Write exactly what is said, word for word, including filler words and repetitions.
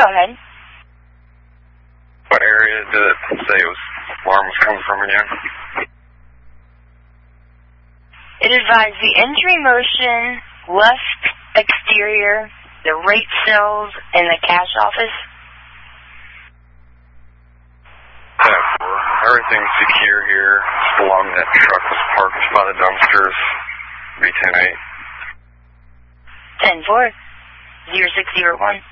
Go ahead. What area did it say it was alarm was coming from again? It advised the entry motion, left exterior, the rate cells, and the cash office. Yeah, everything's secure here. Just along that truck was parked by the dumpsters. B ten eight. ten four, zero six zero one.